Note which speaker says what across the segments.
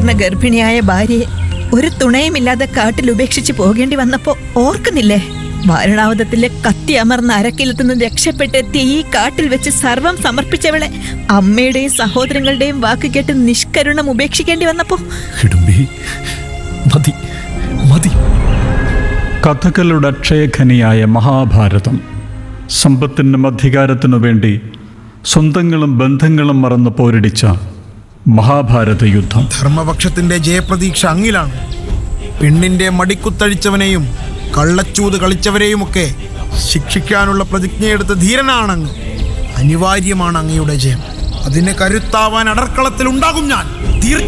Speaker 1: മുതിർന്ന ഗർഭിണിയായ ഭാര്യയെ ഒരു തുണയുമില്ലാതെ കാട്ടിൽ ഉപേക്ഷിച്ച് പോകേണ്ടി വന്നപ്പോ ഓർക്കുന്നില്ലേ? വാരണാവതത്തിലെ കത്തി അമർന്ന അരക്കിലത്തുനിന്ന് രക്ഷപ്പെട്ടെത്തിയ ഈ കാട്ടിൽ വെച്ച് സർവം സമർപ്പിച്ചവളെ അമ്മയുടെയും സഹോദരങ്ങളുടെയും വാക്ക് കേട്ട് നിഷ്കരുണം ഉപേക്ഷിക്കേണ്ടി വന്നപ്പോ
Speaker 2: കഥകളുടെ അക്ഷയഖനിയായ മഹാഭാരതം, സമ്പത്തിനും അധികാരത്തിനു വേണ്ടി സ്വന്തങ്ങളും ബന്ധങ്ങളും മറന്ന് പോരടിച്ച മഹാഭാരത യുദ്ധം.
Speaker 3: ധർമ്മപക്ഷത്തിന്റെ ജയപ്രതീക്ഷ അങ്ങിലാണ്. പെണ്ണിന്റെ മടിക്കുത്തഴിച്ചവനെയും കള്ളച്ചൂത് കളിച്ചവരെയുമൊക്കെ ശിക്ഷിക്കാനുള്ള പ്രതിജ്ഞയെടുത്ത ധീരനാണങ്ങ്. അനിവാര്യമാണ് അങ്ങയുടെ ജയം. അതിന് കരുത്താവാൻ അടർക്കളത്തിൽ ഉണ്ടാകും ഞാൻ, തീർച്ച.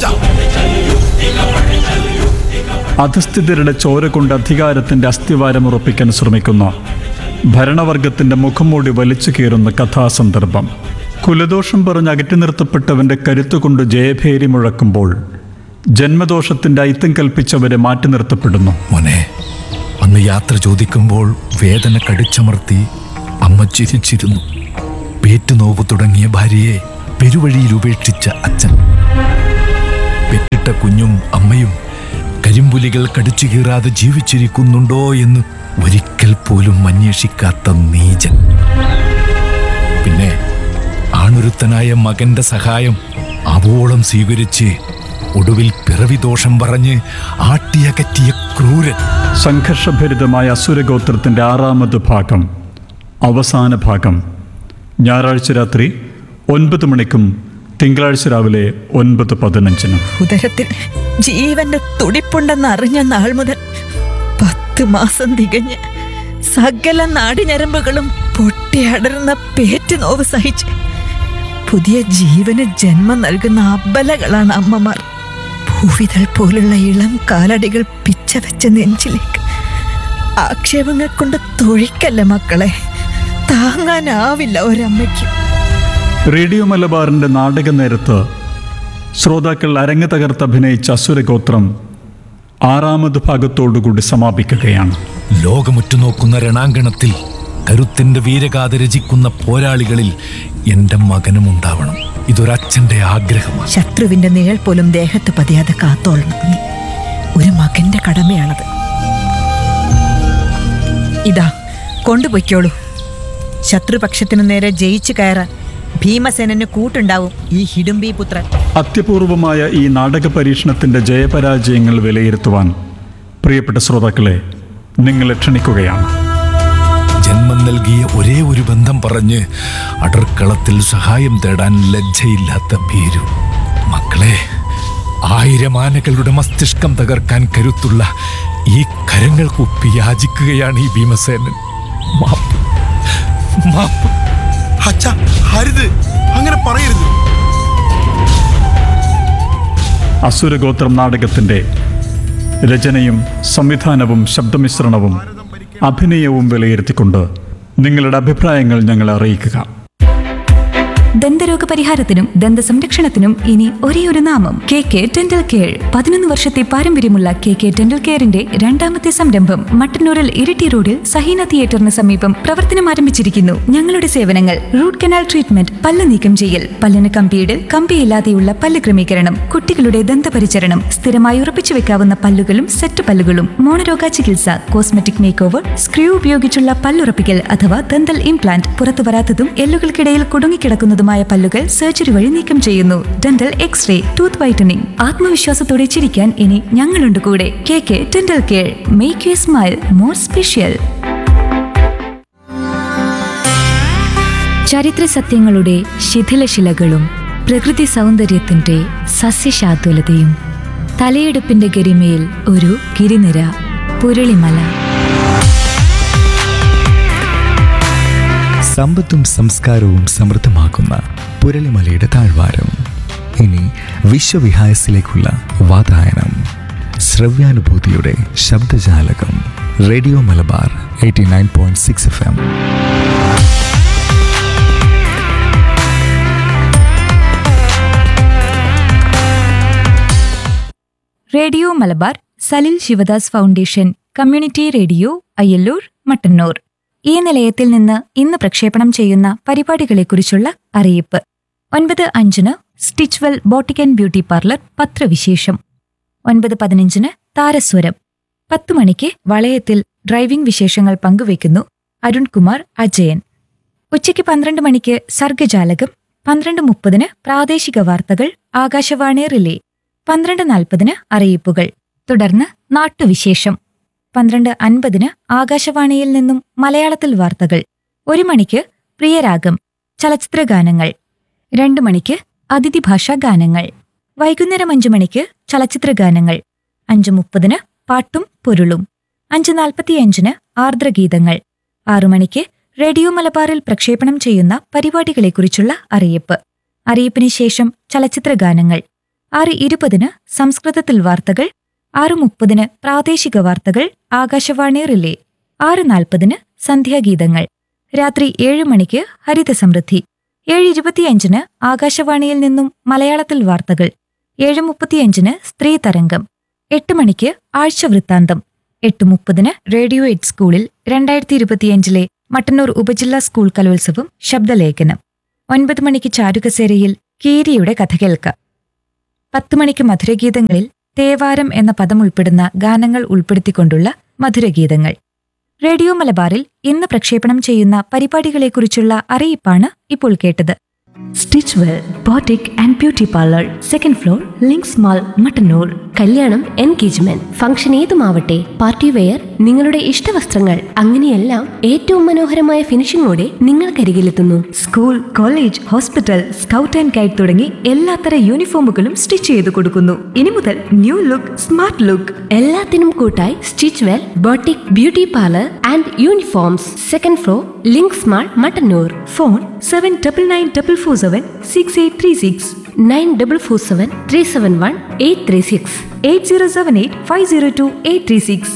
Speaker 2: അധസ്ഥിതരുടെ ചോര കൊണ്ട് അധികാരത്തിന്റെ അസ്ഥിവാരമുറപ്പിക്കാൻ ശ്രമിക്കുന്ന ഭരണവർഗത്തിന്റെ മുഖംമൂടി വലിച്ചു കീറുന്ന കഥാസന്ദർഭം. കുലദോഷം പറഞ്ഞ് അകറ്റി നിർത്തപ്പെട്ടവന്റെ കരുത്തുകൊണ്ട് ജയഭേരി മുഴക്കുമ്പോൾ ജന്മദോഷത്തിന്റെ ഐത്തം കൽപ്പിച്ചവരെ മാറ്റി നിർത്തപ്പെടുന്നു.
Speaker 4: മോനെ, അന്ന് യാത്ര ചോദിക്കുമ്പോൾ വേദന കടിച്ചമർത്തി അമ്മ ചിരിച്ചിരുന്നു. പേറ്റുനോവ് തുടങ്ങിയ ഭാര്യയെ പെരുവഴിയിൽ ഉപേക്ഷിച്ച അച്ഛൻ, പെറ്റിട്ട കുഞ്ഞും അമ്മയും കരിമ്പുലികൾ കടിച്ചു കീറാതെ ജീവിച്ചിരിക്കുന്നുണ്ടോ എന്ന് ഒരിക്കൽ പോലും അന്വേഷിക്കാത്ത നീചൻ. പിന്നെ ആണൊരുത്തനായ മകന്റെ സഹായം ആവോളം സ്വീകരിച്ച് ഒടുവിൽ പിറവിദോഷം പറഞ്ഞ് ആട്ടിയകറ്റിയ ക്രൂരൻ.
Speaker 2: സംഘർഷഭരിതമായ അസുരഗോത്രത്തിന്റെ 6ാമത് ഭാഗം, അവസാന ഭാഗം, ഞായറാഴ്ച രാത്രി 9 മണിക്കും തിങ്കളാഴ്ച രാവിലെ 9:15.
Speaker 1: ഉദരത്തിൽ ജീവന്റെ തുടിപ്പുണ്ടെന്ന് അറിഞ്ഞ നാൾ മുതൽ 10 മാസം തികഞ്ഞ് സകല നാടിഞരമ്പുകളും പൊട്ടിയടർന്ന പേറ്റുനോവ് സഹിച്ച് പുതിയ ജീവന് ജന്മം നൽകുന്ന അബലകളാണ് അമ്മമാർ. ഭൂവിതൾ പോലുള്ള ഇളം കാലടികൾ പിച്ചവെച്ച നെഞ്ചിലേക്ക് ആക്ഷേപങ്ങൾ കൊണ്ട് തൊഴിക്കല്ല മക്കളെ, താങ്ങാനാവില്ല ഒരമ്മയ്ക്ക്.
Speaker 2: റേഡിയോ മലബാറിന്റെ നാടക നേരത്ത് ശ്രോതാക്കൾ അരങ്ങ് തകർത്ത് അഭിനയിച്ച അസുരഗോത്രം 6ാമത് ഭാഗത്തോടുകൂടി സമാപിക്കുകയാണ്.
Speaker 4: ലോകമുറ്റുനോക്കുന്ന രണാങ്കണത്തിൽ കരുത്തിന്റെ വീരഗാഥ രചിക്കുന്ന പോരാളികളിൽ എന്റെ മകനും ഉണ്ടാവണം. ഇതൊരച്ഛന്റെ ആഗ്രഹമാണ്.
Speaker 1: ശത്രുവിന്റെ നിഴൽ പോലും ദേഹത്ത് പതിയാതെ കാത്തോളണം നീ. ഒരു മകന്റെ കടമയാണത്. ഇതാ കൊണ്ടുപോയിക്കോളൂ. ശത്രുപക്ഷത്തിനു നേരെ ജയിച്ചു കയറാൻ ഭീമസേനന് കൂട്ടുണ്ടാവും ഈ ഹിഡുംബി പുത്രൻ.
Speaker 2: അത്യപൂർവമായ ഈ നാടക പരീക്ഷണത്തിന്റെ ജയപരാജയങ്ങൾ വിലയിരുത്തുവാൻ പ്രിയപ്പെട്ട ശ്രോതാക്കളെ നിങ്ങളെ ക്ഷണിക്കുകയാണ്.
Speaker 4: ജന്മം നൽകിയ ഒരേ ഒരു ബന്ധം പറഞ്ഞ് അടർക്കളത്തിൽ സഹായം തേടാൻ ലജ്ജയില്ലാത്ത ഭീരു. മക്കളെ, 1000 ആനകളുടെ മസ്തിഷ്കം തകർക്കാൻ കരുത്തുള്ള ഈ കരങ്ങൾ കുപ്പി യാചിക്കുകയാണ് ഈ ഭീമസേനൻ. മാപ്പ്, മാപ്പ്.
Speaker 3: അച്ഛാ, ഹരിത്, അങ്ങനെ പറയരുത്.
Speaker 2: അസുരഗോത്രം നാടകത്തിന്റെ രചനയും സംവിധാനവും ശബ്ദമിശ്രണവും അഭിനയവും വിലയിരുത്തിക്കൊണ്ട് നിങ്ങളുടെ അഭിപ്രായങ്ങൾ ഞങ്ങളെ അറിയിക്കുക.
Speaker 5: ദന്തരോഗ പരിഹാരത്തിനും ദന്ത സംരക്ഷണത്തിനും ഇനി ഒരേ ഒരു നാമം, KK ഡെന്റൽ കെയർ. 11 വർഷത്തെ പാരമ്പര്യമുള്ള KK ഡെന്റൽ കെയറിന്റെ 2ാമത്തെ സംരംഭം മട്ടന്നൂരിൽ ഇരിട്ടി റോഡിൽ സഹീന തിയേറ്ററിന് സമീപം പ്രവർത്തനം ആരംഭിച്ചിരിക്കുന്നു. ഞങ്ങളുടെ സേവനങ്ങൾ: റൂട്ട് കനാൽ ട്രീറ്റ്മെന്റ്, പല്ല് നീക്കം ചെയ്യൽ, പല്ലിന് കമ്പിയിടൽ, കമ്പിയില്ലാതെയുള്ള പല്ല് ക്രമീകരണം, കുട്ടികളുടെ ദന്തപരിചരണം, സ്ഥിരമായി ഉറപ്പിച്ചു വെക്കാവുന്ന പല്ലുകളും സെറ്റ് പല്ലുകളും, മോണരോഗ ചികിത്സ, കോസ്മെറ്റിക് മേക്ക് ഓവർ, സ്ക്രൂ ഉപയോഗിച്ചുള്ള പല്ലുറപ്പിക്കൽ അഥവാ ദന്തൽ ഇംപ്ലാന്റ്, പുറത്തു വരാത്തതും എല്ലുകൾക്കിടയിൽ കുടുങ്ങിക്കിടക്കുന്നതും പല്ലുകൾ സർജറി വഴി നീക്കം ചെയ്യുന്നു. Dental x-ray, tooth whitening. ആത്മവിശ്വാസത്തോടെ ചിരിക്കാൻ ഇനി ഞങ്ങളുണ്ട് കൂടെ. KK dental care. Make you smile more special. ചരിത്ര സത്യങ്ങളുടെ ശിഥിലശിലകളും പ്രകൃതി സൗന്ദര്യത്തിന്റെ സസ്യശാതുലതയും, തലയെടുപ്പിന്റെ ഗരിമയിൽ ഒരു ഗിരിനിര, പുരളിമല.
Speaker 6: സമ്പത്തും സംസ്കാരവും സമൃദ്ധമാക്കുന്ന പുരളിമലയുടെ താഴ്വാരം. ഇനി വിശ്വവിഹായസിലേക്കുള്ള വാതായനം. ശ്രവ്യാനുഭൂതിയുടെ ശബ്ദജാലകം. Radio Malabar 89.6 FM.
Speaker 5: Radio Malabar Salil Sivadas foundation community radio, Ayyallur, Mattannur. ഈ നിലയത്തിൽ നിന്ന് ഇന്ന് പ്രക്ഷേപണം ചെയ്യുന്ന പരിപാടികളെക്കുറിച്ചുള്ള അറിയിപ്പ്. 9:05 Stitchwell boutique and beauty parlour പത്രവിശേഷം. 9:15 താരസ്വരം. 10 മണിക്ക് വളയത്തിൽ ഡ്രൈവിംഗ് വിശേഷങ്ങൾ പങ്കുവയ്ക്കുന്നു അരുൺകുമാർ അജയൻ. ഉച്ചയ്ക്ക് 12 മണിക്ക് സർഗജാലകം. 12:30 പ്രാദേശിക വാർത്തകൾ ആകാശവാണി റിലേ. 12:40 അറിയിപ്പുകൾ. തുടർന്ന് നാട്ടുവിശേഷം. 12:50 ആകാശവാണിയിൽ നിന്നും മലയാളത്തിൽ വാർത്തകൾ. 1 മണിക്ക് പ്രിയരാഗം ചലച്ചിത്രഗാനങ്ങൾ. 2 മണിക്ക് അതിഥി ഭാഷാ ഗാനങ്ങൾ. വൈകുന്നേരം 5 മണിക്ക് ചലച്ചിത്രഗാനങ്ങൾ. 5:30 പാട്ടും പൊരുളും. 5:45 ആർദ്രഗീതങ്ങൾ. 6 മണിക്ക് റേഡിയോ മലബാറിൽ പ്രക്ഷേപണം ചെയ്യുന്ന പരിപാടികളെക്കുറിച്ചുള്ള അറിയിപ്പ്. അറിയിപ്പിന് ശേഷം ചലച്ചിത്രഗാനങ്ങൾ. 6:20 സംസ്കൃതത്തിൽ വാർത്തകൾ. 6:30 പ്രാദേശിക വാർത്തകൾ ആകാശവാണി റിലേ. 6:40 സന്ധ്യാഗീതങ്ങൾ. രാത്രി 7 മണിക്ക് ഹരിതസമൃദ്ധി. 7:25 ആകാശവാണിയിൽ നിന്നും മലയാളത്തിൽ വാർത്തകൾ. 7:35 സ്ത്രീ തരംഗം. 8 മണിക്ക് ആഴ്ചവൃത്താന്തം. 8:30 റേഡിയോ എയ്ഡ് സ്കൂളിൽ 2025 മട്ടന്നൂർ ഉപജില്ലാ സ്കൂൾ കലോത്സവം ശബ്ദലേഖനം. 9 മണിക്ക് ചാരുകസേരയിൽ കീരിയുടെ കഥ കേൾക്കാം. 10 മണിക്ക് മധുരഗീതങ്ങളിൽ തേവാരം എന്ന പദം ഉൾപ്പെടുന്ന ഗാനങ്ങൾ ഉൾപ്പെടുത്തിക്കൊണ്ടുള്ള മധുരഗീതങ്ങൾ. റേഡിയോ മലബാറിൽ ഇന്ന് പ്രക്ഷേപണം ചെയ്യുന്ന പരിപാടികളെക്കുറിച്ചുള്ള അറിയിപ്പാണ് ഇപ്പോൾ കേട്ടത്. Stitch well boutique and beauty parlour, second floor, links mall, Mattannur.
Speaker 7: കല്യാണം, എൻഗേജ്മെന്റ്, ഫംഗ്ഷൻ ഏതുമാവട്ടെ, പാർട്ടി വെയർ, നിങ്ങളുടെ ഇഷ്ടവസ്ത്രങ്ങൾ, അങ്ങനെയെല്ലാം ഏറ്റവും മനോഹരമായ ഫിനിഷിംഗോടെ നിങ്ങൾക്കരികിലെത്തുന്നു.
Speaker 5: School, college, hospital, scout and guide തുടങ്ങി എല്ലാത്തര യൂണിഫോമുകളും സ്റ്റിച്ച് ചെയ്തു കൊടുക്കുന്നു. ഇനി മുതൽ ന്യൂ ലുക്ക്, സ്മാർട്ട് ലുക്ക്.
Speaker 7: എല്ലാത്തിനും കൂട്ടായി stitch well boutique beauty parlour and uniforms, second floor, links mall, Mattannur.
Speaker 5: Phone 7994476836.
Speaker 7: 9447371836.
Speaker 5: 8078502836.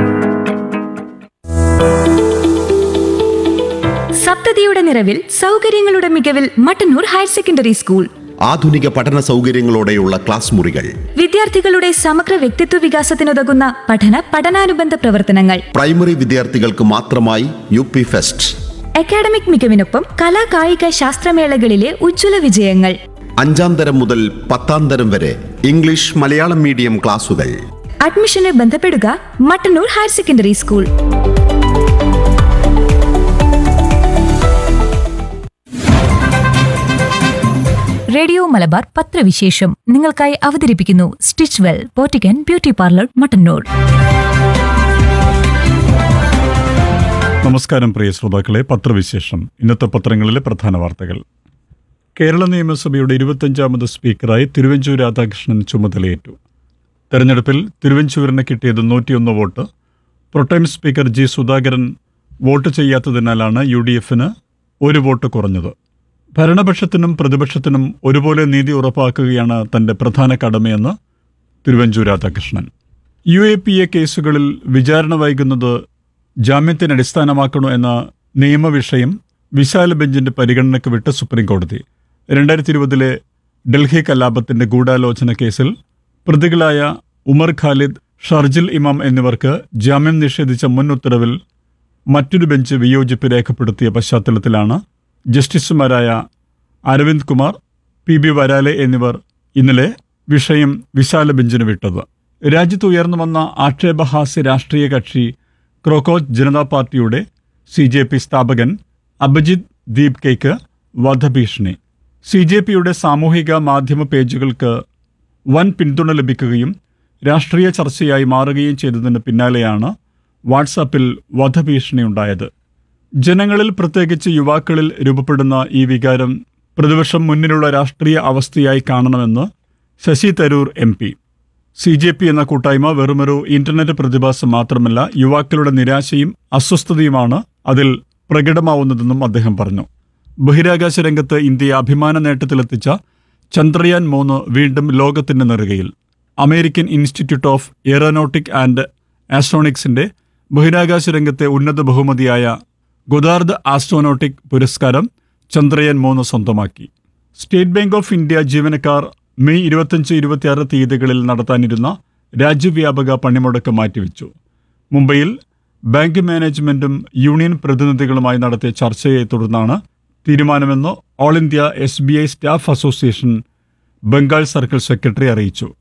Speaker 5: സപ്തതിയുടെ നിറവിൽ സൗകര്യങ്ങളുടെ മികവിൽ മട്ടന്നൂർ ഹയർ സെക്കൻഡറി സ്കൂൾ.
Speaker 8: ആധുനിക പഠന സൗകര്യങ്ങളോടെയുള്ള ക്ലാസ് മുറികൾ,
Speaker 5: വിദ്യാർത്ഥികളുടെ സമഗ്ര വ്യക്തിത്വ വികാസത്തിനുതകുന്ന പഠനാനുബന്ധ പ്രവർത്തനങ്ങൾ,
Speaker 8: പ്രൈമറി വിദ്യാർത്ഥികൾക്ക് മാത്രമായി UP ഫെസ്റ്റ്,
Speaker 5: അക്കാഡമിക് മികവിനൊപ്പം കലാ കായിക ശാസ്ത്രമേളകളിലെ ഉജ്ജ്വല വിജയങ്ങൾ.
Speaker 8: 5ാം തരം മുതൽ 10ാം തരം വരെ ഇംഗ്ലീഷ് മലയാളം മീഡിയം ക്ലാസുകൾ.
Speaker 5: അഡ്മിഷന് ബന്ധപ്പെടുക Mattannur higher secondary school. Radio Malabar പത്രവിശേഷം നിങ്ങൾക്കായി അവതരിപ്പിക്കുന്നു stitch well boutique and beauty parlour, Mattannur.
Speaker 2: നമസ്കാരം പ്രിയ ശ്രോതാക്കളെ, പത്രവിശേഷം. ഇന്നത്തെ പത്രങ്ങളിലെ പ്രധാന വാർത്തകൾ. കേരള നിയമസഭയുടെ 25ാമത് സ്പീക്കറായി തിരുവഞ്ചൂർ രാധാകൃഷ്ണൻ ചുമതലയേറ്റു. തെരഞ്ഞെടുപ്പിൽ തിരുവഞ്ചൂരിന് കിട്ടിയത് 101 vote. Pro tem speaker G. Sudhakaran vote ചെയ്യാത്തതിനാലാണ് UDF-ന് 1 vote കുറഞ്ഞത്. ഭരണപക്ഷത്തിനും പ്രതിപക്ഷത്തിനും ഒരുപോലെ നീതി ഉറപ്പാക്കുകയാണ് തന്റെ പ്രധാന കടമയെന്ന് തിരുവഞ്ചൂർ രാധാകൃഷ്ണൻ. UAPA കേസുകളിൽ വിചാരണ വൈകുന്നത് ജാമ്യത്തിന് അടിസ്ഥാനമാക്കണോ എന്ന നിയമവിഷയം വിശാല ബെഞ്ചിന്റെ പരിഗണനയ്ക്ക് വിട്ട് സുപ്രീംകോടതി. 2020 ഡൽഹി കലാപത്തിന്റെ ഗൂഢാലോചന കേസിൽ പ്രതികളായ ഉമർ ഖാലിദ്, ഷർജിൽ ഇമാം എന്നിവർക്ക് ജാമ്യം നിഷേധിച്ച മുൻ ഉത്തരവിൽ മറ്റൊരു ബെഞ്ച് വിയോജിപ്പ് രേഖപ്പെടുത്തിയ പശ്ചാത്തലത്തിലാണ് ജസ്റ്റിസുമാരായ അരവിന്ദ് കുമാർ, PB വരാലെ എന്നിവർ ഇന്നലെ വിഷയം വിശാല ബെഞ്ചിന് വിട്ടത്. രാജ്യത്ത് ഉയർന്നു വന്ന ആക്ഷേപഹാസ്യ രാഷ്ട്രീയ കക്ഷി ക്രോക്കോച്ച് ജനതാ പാർട്ടിയുടെ CJP സ്ഥാപകൻ അഭിജിത് ദീപ് കെയ്ക്ക് വധഭീഷണി. CJPയുടെ സാമൂഹിക മാധ്യമ പേജുകൾക്ക് വൻ പിന്തുണ ലഭിക്കുകയും രാഷ്ട്രീയ ചർച്ചയായി മാറുകയും ചെയ്തതിന് പിന്നാലെയാണ് വാട്സാപ്പിൽ വധഭീഷണിയുണ്ടായത്. ജനങ്ങളിൽ, പ്രത്യേകിച്ച് യുവാക്കളിൽ രൂപപ്പെടുന്ന ഈ വികാരം പ്രതിപക്ഷം മുന്നിലുള്ള രാഷ്ട്രീയ അവസ്ഥയായി കാണണമെന്ന് ശശി തരൂർ MP. CJP എന്ന കൂട്ടായ്മ വെറുമൊരു ഇന്റർനെറ്റ് പ്രതിഭാസം മാത്രമല്ല, യുവാക്കളുടെ നിരാശയും അസ്വസ്ഥതയുമാണ് അതിൽ പ്രകടമാവുന്നതെന്നും അദ്ദേഹം പറഞ്ഞു. ബഹിരാകാശ രംഗത്ത് ഇന്ത്യയെ അഭിമാന നേട്ടത്തിലെത്തിച്ച ചന്ദ്രയാൻ 3 വീണ്ടും ലോകത്തിന്റെ നെറുകയിൽ. American institute of aeronautic and ആസ്ട്രോണിക്സിന്റെ ബഹിരാകാശ രംഗത്തെ ഉന്നത ബഹുമതിയായ ഗൊദാർഡ് ആസ്ട്രോനോട്ടിക് പുരസ്കാരം ചന്ദ്രയാൻ 3 സ്വന്തമാക്കി. സ്റ്റേറ്റ് ബാങ്ക് ഓഫ് ഇന്ത്യ ജീവനക്കാർ മെയ് 25-26 തീയതികളിൽ നടത്താനിരുന്ന രാജ്യവ്യാപക പണിമുടക്ക് മാറ്റിവെച്ചു. മുംബൈയിൽ ബാങ്ക് മാനേജ്മെന്റും യൂണിയൻ പ്രതിനിധികളുമായി നടത്തിയ ചർച്ചയെ തുടർന്നാണ് തീരുമാനമെന്ന് all India SBI staff association Bengal circle secretary അറിയിച്ചു.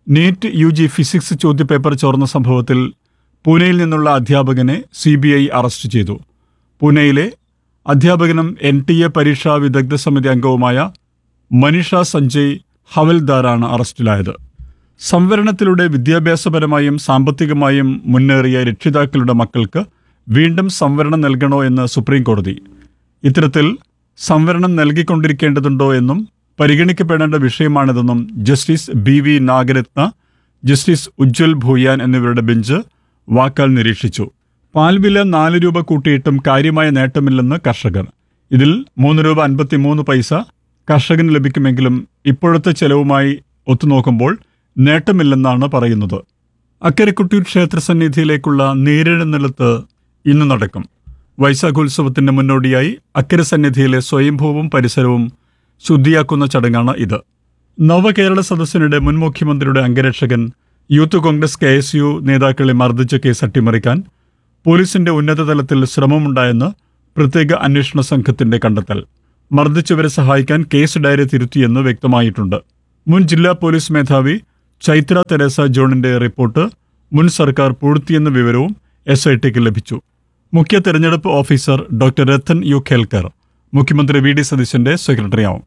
Speaker 2: നീറ്റ് UG ഫിസിക്സ് ചോദ്യപേപ്പർ ചോർന്ന സംഭവത്തിൽ പൂനെയിൽ നിന്നുള്ള അധ്യാപകനെ CBI അറസ്റ്റ് ചെയ്തു. പൂനെയിലെ അധ്യാപകനും NTA പരീക്ഷാ വിദഗ്ധ സമിതി അംഗവുമായ മനീഷ സഞ്ജയ് ഹവൽദാറാണ് അറസ്റ്റിലായത്. സംവരണത്തിലൂടെ വിദ്യാഭ്യാസപരമായും സാമ്പത്തികമായും മുന്നേറിയ രക്ഷിതാക്കളുടെ മക്കൾക്ക് വീണ്ടും സംവരണം നൽകണോ എന്ന് സുപ്രീം കോടതി. ഇത്തരത്തിൽ സംവരണം നൽകിക്കൊണ്ടിരിക്കേണ്ടതുണ്ടോ എന്നും പരിഗണിക്കപ്പെടേണ്ട വിഷയമാണിതെന്നും justice BV Nagarathna, justice Ujjwal Bhuyan എന്നിവരുടെ ബെഞ്ച് വാക്കാൽ നിരീക്ഷിച്ചു. പാൽവില 4 രൂപ കൂട്ടിയിട്ടും കാര്യമായ നേട്ടമില്ലെന്ന് കർഷകർ. ഇതിൽ 3 രൂപ 53 പൈസ കർഷകന് ലഭിക്കുമെങ്കിലും ഇപ്പോഴത്തെ ചെലവുമായി ഒത്തുനോക്കുമ്പോൾ നേട്ടമില്ലെന്നാണ് പറയുന്നത്. അക്കരക്കുട്ടിയൂർ ക്ഷേത്ര സന്നിധിയിലേക്കുള്ള നീരെഴുന്നള്ളത്ത് ഇന്ന് നടക്കും. വൈശാഖോത്സവത്തിന്റെ മുന്നോടിയായി അക്കരെ സന്നിധിയിലെ സ്വയംഭൂവും പരിസരവും ശുദ്ധിയാക്കുന്ന ചടങ്ങാണ് ഇത്. നവകേരള സദസ്സിനിടെ മുൻ മുഖ്യമന്ത്രിയുടെ അംഗരക്ഷകൻ യൂത്ത് കോൺഗ്രസ് KSU നേതാക്കളെ മർദ്ദിച്ച കേസ് അട്ടിമറിക്കാൻ പോലീസിന്റെ ഉന്നതതലത്തിൽ ശ്രമമുണ്ടായെന്ന് പ്രത്യേക അന്വേഷണ സംഘത്തിന്റെ കണ്ടെത്തൽ. മർദ്ദിച്ചവരെ സഹായിക്കാൻ കേസ് ഡയറി തിരുത്തിയെന്ന് വ്യക്തമായിട്ടുണ്ട്. മുൻ ജില്ലാ പോലീസ് മേധാവി ചൈത്ര തെരേസ ജോണിന്റെ റിപ്പോർട്ട് മുൻ സർക്കാർ പൂഴ്ത്തിയെന്ന വിവരവും SITക്ക് ലഭിച്ചു. മുഖ്യ തെരഞ്ഞെടുപ്പ് officer doctor Ratan U Khelkar മുഖ്യമന്ത്രി VD സതീശന്റെ സെക്രട്ടറിയാവും.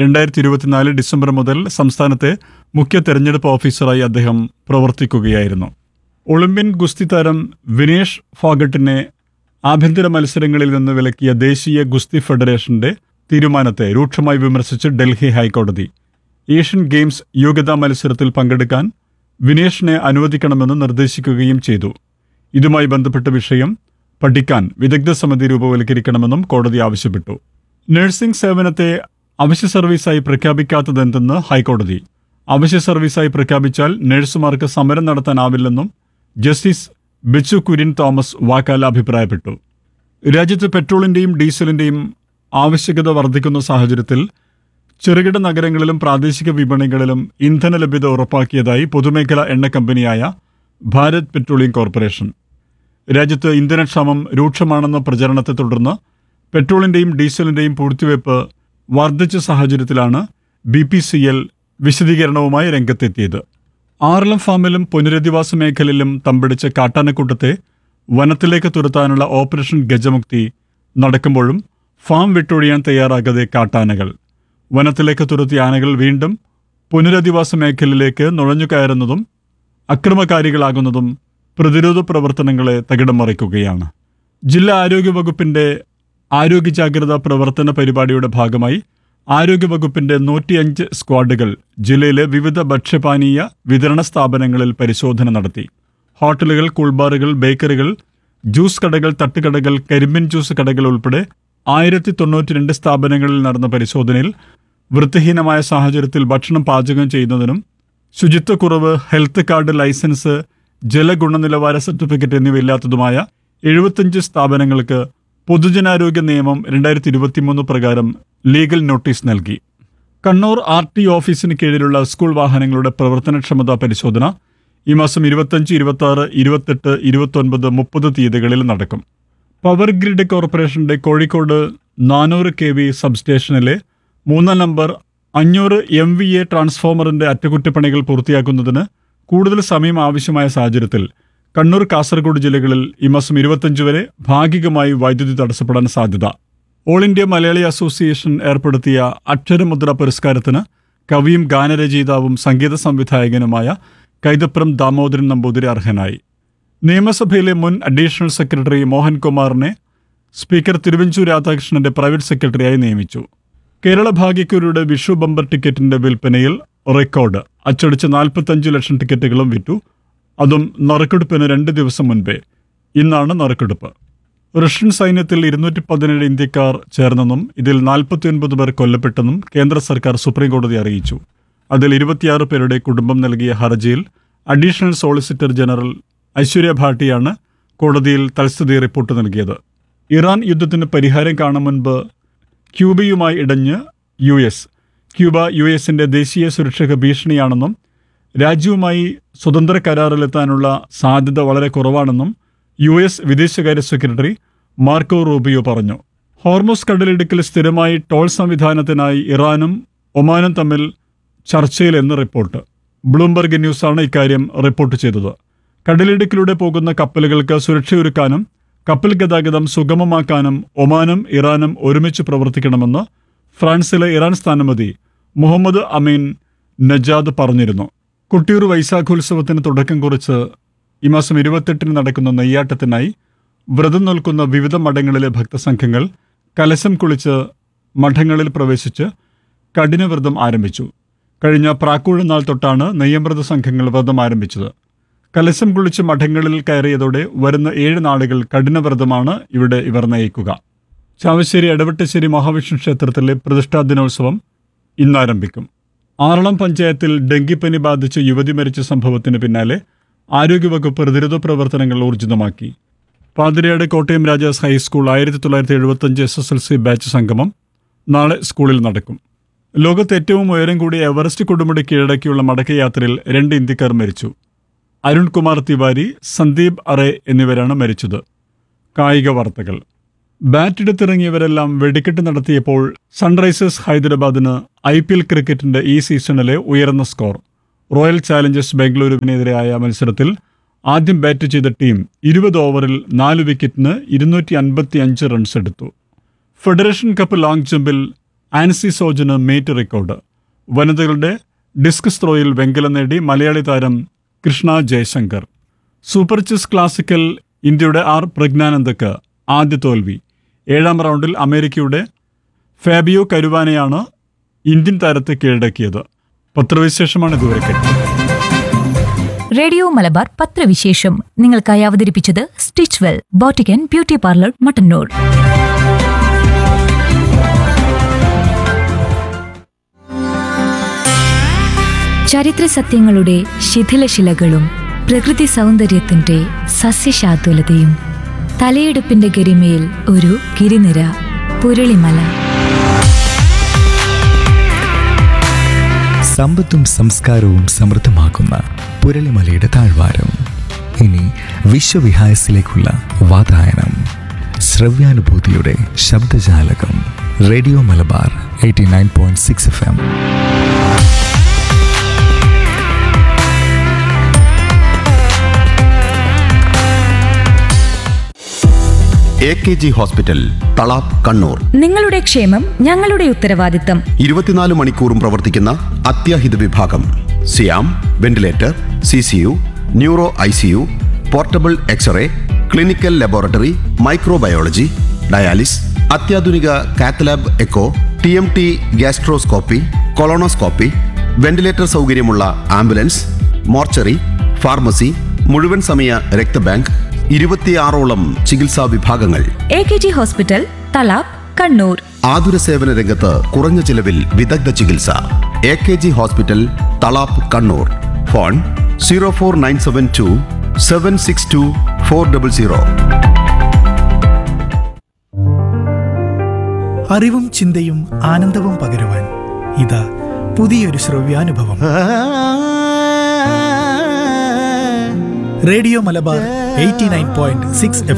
Speaker 2: 2024 ഡിസംബർ മുതൽ സംസ്ഥാനത്തെ മുഖ്യ തെരഞ്ഞെടുപ്പ് ഓഫീസറായി അദ്ദേഹം പ്രവർത്തിക്കുകയായിരുന്നു. ഒളിമ്പ്യൻ ഗുസ്തി താരം വിനേഷ് ഫോഗട്ടിനെ ആഭ്യന്തര മത്സരങ്ങളിൽ നിന്ന് വിലക്കിയ ദേശീയ ഗുസ്തി ഫെഡറേഷന്റെ തീരുമാനത്തെ രൂക്ഷമായി വിമർശിച്ച് ഡൽഹി ഹൈക്കോടതി ഏഷ്യൻ ഗെയിംസ് യോഗ്യതാ മത്സരത്തിൽ പങ്കെടുക്കാൻ വിനേഷിനെ അനുവദിക്കണമെന്ന് നിർദ്ദേശിക്കുകയും ചെയ്തു. ഇതുമായി ബന്ധപ്പെട്ട വിഷയം പഠിക്കാൻ വിദഗ്ധ സമിതി രൂപവൽക്കരിക്കണമെന്നും കോടതി ആവശ്യപ്പെട്ടു. നഴ്സിംഗ് സേവനത്തെ അവശ്യ സർവീസായി പ്രഖ്യാപിക്കാത്തതെന്തെന്ന് ഹൈക്കോടതി. അവശ്യ സർവീസായി പ്രഖ്യാപിച്ചാൽ നഴ്സുമാർക്ക് സമരം നടത്താനാവില്ലെന്നും ജസ്റ്റിസ് ബിച്ചു കുര്യൻ തോമസ് വാക്കാൽ അഭിപ്രായപ്പെട്ടു. രാജ്യത്ത് പെട്രോളിന്റെയും ഡീസലിന്റെയും ആവശ്യകത വർദ്ധിക്കുന്ന സാഹചര്യത്തിൽ ചെറുകിട നഗരങ്ങളിലും പ്രാദേശിക വിപണികളിലും ഇന്ധന ലഭ്യത ഉറപ്പാക്കിയതായി പൊതുമേഖലാ എണ്ണ കമ്പനിയായ ഭാരത് പെട്രോളിയം കോർപ്പറേഷൻ. രാജ്യത്ത് ഇന്ധനക്ഷാമം രൂക്ഷമാണെന്ന പ്രചരണത്തെ തുടർന്ന് പെട്രോളിന്റെയും ഡീസലിന്റെയും പൂഴ്ത്തിവയ്പ് വർദ്ധിച്ച സാഹചര്യത്തിലാണ് BPCL വിശദീകരണവുമായി രംഗത്തെത്തിയത്. ആറളം ഫാമിലും പുനരധിവാസ മേഖലയിലും തമ്പടിച്ച കാട്ടാനക്കൂട്ടത്തെ വനത്തിലേക്ക് തുരത്താനുള്ള ഓപ്പറേഷൻ ഗജമുക്തി നടക്കുമ്പോഴും ഫാം വിട്ടൊഴിയാൻ തയ്യാറാകാതെ കാട്ടാനകൾ. വനത്തിലേക്ക് തുരത്തിയ ആനകൾ വീണ്ടും പുനരധിവാസ മേഖലയിലേക്ക് നുഴഞ്ഞുകയറുന്നതും അക്രമകാരികളാകുന്നതും പ്രതിരോധ പ്രവർത്തനങ്ങളെ തകിടം മറിക്കുകയാണ്. ജില്ലാ ആരോഗ്യ വകുപ്പിന്റെ ആരോഗ്യ ജാഗ്രതാ പ്രവർത്തന പരിപാടിയുടെ ഭാഗമായി ആരോഗ്യവകുപ്പിന്റെ 105 സ്ക്വാഡുകൾ ജില്ലയിലെ വിവിധ ഭക്ഷ്യപാനീയ വിതരണ സ്ഥാപനങ്ങളിൽ പരിശോധന നടത്തി. ഹോട്ടലുകൾ, കൂൾബാറുകൾ, ബേക്കറികൾ, ജ്യൂസ് കടകൾ, തട്ടുകടകൾ, കരിമ്പിൻ ജ്യൂസ് കടകൾ ഉൾപ്പെടെ 1092 സ്ഥാപനങ്ങളിൽ നടന്ന പരിശോധനയിൽ വൃത്തിഹീനമായ സാഹചര്യത്തിൽ ഭക്ഷണം പാചകം ചെയ്യുന്നതിനും ശുചിത്വക്കുറവ്, ഹെൽത്ത് കാർഡ്, ലൈസൻസ്, ജലഗുണനിലവാര സർട്ടിഫിക്കറ്റ് എന്നിവയില്ലാത്തതുമായ 75 സ്ഥാപനങ്ങൾക്ക് പൊതുജനാരോഗ്യ നിയമം 2023 പ്രകാരം ലീഗൽ നോട്ടീസ് നൽകി. കണ്ണൂർ RT ഓഫീസിന് കീഴിലുള്ള സ്കൂൾ വാഹനങ്ങളുടെ പ്രവർത്തനക്ഷമതാ പരിശോധന ഈ മാസം 25, 26, 28, 29, 30 തീയതികളിൽ നടക്കും. പവർ ഗ്രിഡ് കോർപ്പറേഷന്റെ കോഴിക്കോട് 400 kV സബ്സ്റ്റേഷനിലെ 3 നമ്പർ 500 MVA ട്രാൻസ്ഫോമറിന്റെ അറ്റകുറ്റപ്പണികൾ പൂർത്തിയാക്കുന്നതിന് കൂടുതൽ സമയം ആവശ്യമായ സാഹചര്യത്തിൽ കണ്ണൂർ, കാസർഗോഡ് ജില്ലകളിൽ ഈ മാസം 25 വരെ ഭാഗികമായി വൈദ്യുതി തടസ്സപ്പെടാൻ സാധ്യത. ഓൾ ഇന്ത്യ മലയാളി അസോസിയേഷൻ ഏർപ്പെടുത്തിയ അക്ഷരമുദ്ര പുരസ്കാരത്തിന് കവിയും ഗാനരചയിതാവും സംഗീത സംവിധായകനുമായ കൈതപ്രം ദാമോദരൻ നമ്പൂതിരി അർഹനായി. നിയമസഭയിലെ മുൻ അഡീഷണൽ സെക്രട്ടറി മോഹൻകുമാറിനെ സ്പീക്കർ തിരുവഞ്ചൂർ രാധാകൃഷ്ണന്റെ പ്രൈവറ്റ് സെക്രട്ടറിയായി നിയമിച്ചു. കേരള ഭാഗ്യക്കുരിയുടെ വിഷു ബമ്പർ ടിക്കറ്റിന്റെ വിൽപ്പനയിൽ റെക്കോർഡ്. അച്ചടിച്ച 45 ലക്ഷം ടിക്കറ്റുകളും വിറ്റു. അതും നറുക്കെടുപ്പിന് 2 ദിവസം മുൻപേ. ഇന്നാണ് നറുക്കെടുപ്പ്. റഷ്യൻ സൈന്യത്തിൽ 217 ഇന്ത്യക്കാർ ചേർന്നെന്നും ഇതിൽ 49 പേർ കൊല്ലപ്പെട്ടെന്നും കേന്ദ്ര സർക്കാർ സുപ്രീംകോടതി അറിയിച്ചു. അതിൽ 26 പേരുടെ കുടുംബം നൽകിയ ഹർജിയിൽ അഡീഷണൽ സോളിസിറ്റർ ജനറൽ ഐശ്വര്യ ഭാട്ടിയാണ് കോടതിയിൽ തൽസ്ഥിതി റിപ്പോർട്ട് നൽകിയത്. ഇറാൻ യുദ്ധത്തിന് പരിഹാരം കാണും മുൻപ് ക്യൂബയുമായി ഇടഞ്ഞ് US. ക്യൂബ US-ന്റെ ദേശീയ സുരക്ഷയ്ക്ക് ഭീഷണിയാണെന്നും രാജ്യവുമായി സ്വതന്ത്ര കരാറിലെത്താനുള്ള സാധ്യത വളരെ കുറവാണെന്നും US വിദേശകാര്യ സെക്രട്ടറി മാർക്കോ റൂബിയോ പറഞ്ഞു. ഹോർമുസ് കടലിടുക്കിൽ സ്ഥിരമായി ടോൾ സംവിധാനത്തിനായി ഇറാനും ഒമാനും തമ്മിൽ ചർച്ചയിലെന്ന് റിപ്പോർട്ട്. ബ്ലൂംബർഗ് ന്യൂസാണ് ഇക്കാര്യം റിപ്പോർട്ട് ചെയ്തത്. കടലിടുക്കിലൂടെ പോകുന്ന കപ്പലുകൾക്ക് സുരക്ഷയൊരുക്കാനും കപ്പൽ ഗതാഗതം സുഗമമാക്കാനും ഒമാനും ഇറാനും ഒരുമിച്ച് പ്രവർത്തിക്കണമെന്ന് ഫ്രാൻസിലെ ഇറാൻ സ്ഥാനപതി മുഹമ്മദ് അമീൻ നജാദ് പറഞ്ഞിരുന്നു. കൊട്ടിയൂർ വൈശാഖോത്സവത്തിന് തുടക്കം കുറിച്ച് ഈ മാസം 28 നടക്കുന്ന നെയ്യാട്ടത്തിനായി വ്രതം നിൽക്കുന്ന വിവിധ മഠങ്ങളിലെ ഭക്തസംഘങ്ങൾ കലശം കുളിച്ച് മഠങ്ങളിൽ പ്രവേശിച്ച് കഠിനവ്രതം ആരംഭിച്ചു. കഴിഞ്ഞ പ്രാക്കൂഴ നാൾ തൊട്ടാണ് നെയ്യമൃത സംഘങ്ങൾ വ്രതം ആരംഭിച്ചത്. കലശം കുളിച്ച് മഠങ്ങളിൽ കയറിയതോടെ വരുന്ന 7 നാളുകൾ കഠിനവ്രതമാണ് ഇവിടെ ഇവർ നയിക്കുക. ചാവശ്ശേരി എടവെട്ടശ്ശേരി മഹാവിഷ്ണു ക്ഷേത്രത്തിലെ പ്രതിഷ്ഠാ ദിനോത്സവം ഇന്നാരംഭിക്കും. ആറളം പഞ്ചായത്തിൽ ഡെങ്കിപ്പനി ബാധിച്ച് യുവതി മരിച്ച സംഭവത്തിന് പിന്നാലെ ആരോഗ്യവകുപ്പ് പ്രതിരോധ പ്രവർത്തനങ്ങൾ ഊർജിതമാക്കി. Pathiriyad Kottayam Rajas high school 1975 SSLC batch സംഗമം നാളെ സ്കൂളിൽ നടക്കും. ലോകത്ത് ഏറ്റവും ഉയരം കൂടിയ എവറസ്റ്റ് കൊടുമുടി കീഴടക്കിയുള്ള മടക്കയാത്രയിൽ 2 ഇന്ത്യക്കാർ മരിച്ചു. അരുൺ കുമാർ തിവാരി, സന്ദീപ് അറേ എന്നിവരാണ് മരിച്ചത്. കായിക വാർത്തകൾ. ബാറ്റെടുത്തിറങ്ങിയവരെല്ലാം വെടിക്കെട്ട് നടത്തിയപ്പോൾ സൺറൈസേഴ്സ് ഹൈദരാബാദിന് IPL ക്രിക്കറ്റിന്റെ ഈ സീസണിലെ ഉയർന്ന സ്കോർ. റോയൽ ചാലഞ്ചേഴ്സ് ബംഗളൂരുവിനെതിരായ മത്സരത്തിൽ ആദ്യം ബാറ്റ് ചെയ്ത ടീം 20 ഓവറിൽ 4 വിക്കറ്റിന് 255 റൺസ് എടുത്തു. ഫെഡറേഷൻ കപ്പ് ലോങ് ജമ്പിൽ ആൻസി സോജന് മേറ്റ് റെക്കോർഡ്. വനിതകളുടെ ഡിസ്കസ് ത്രോയിൽ വെങ്കലം നേടി മലയാളി താരം Krishna Jaishankar. Super chess classical ഇന്ത്യയുടെ പ്രജ്ഞാനന്ദക്ക് ആദ്യ തോൽവി. 7ാം റൗണ്ടിൽ അമേരിക്കയുടെ ഫാബിയോ കരുവാനെയാണ് ഇന്ത്യൻ താരത്തെ കീഴടക്കിയത്. പത്രവിശേഷമാണ് ഇതുവരെ കേട്ടത്.
Speaker 5: റേഡിയോ മലബാർ പത്രവിശേഷം നിങ്ങൾക്കായി അവതരിപ്പിച്ചത് stitch well boutique and beauty parlour Mattannur. ചരിത്ര സത്യങ്ങളുടെ ശിഥിലശിലകളും പ്രകൃതി സൗന്ദര്യത്തിന്റെ സസ്യശാതുലതയും തലയെടുപ്പിന്റെ ഗരിമയിൽ ഒരു ഗിരിനിര പുരളിമല.
Speaker 6: സമ്പത്തും സംസ്കാരവും സമൃദ്ധമാക്കുന്ന പുരളിമലയുടെ താഴ്വാരം. ഇനി വിശ്വവിഹായസിലേക്കുള്ള വാതായനം. ശ്രവ്യാനുഭൂതിയുടെ ശബ്ദജാലകം. Radio Malabar 89.6 FM.
Speaker 8: AKG hospital, Thalap, Kannur.
Speaker 5: നിങ്ങളുടെ ക്ഷേമം ഞങ്ങളുടെ ഉത്തരവാദിത്തം.
Speaker 8: 24 മണിക്കൂറും പ്രവർത്തിക്കുന്ന അത്യാഹിത വിഭാഗം. സിയാം, ventilator, CCU, neuro ICU, portable x-ray, clinical laboratory, microbiology, dialysis, അത്യാധുനിക cath lab echo, TMT, gastroscopy, colonoscopy, ventilator സൗകര്യമുള്ള ആംബുലൻസ്, മോർച്ചറി, ഫാർമസി, മുഴുവൻ സമയ രക്തബാങ്ക്, 26ഓളം ചികിത്സാ വിഭാഗങ്ങൾ.
Speaker 5: AKG hospital, Thalap, Kannur.
Speaker 8: ആതുര സേവന രംഗത്ത് കുറഞ്ഞ ചിലവിൽ വിദഗ്ധ ചികിത്സ. AKG hospital, Thalap, Kannur. Phone 04972 762 400.
Speaker 9: അറിവും ചിന്തയും ആനന്ദവും പകരുവാൻ ഇതാ പുതിയൊരു ശ്രവ്യാനുഭവം. റേഡിയോ മലബാർ 89.6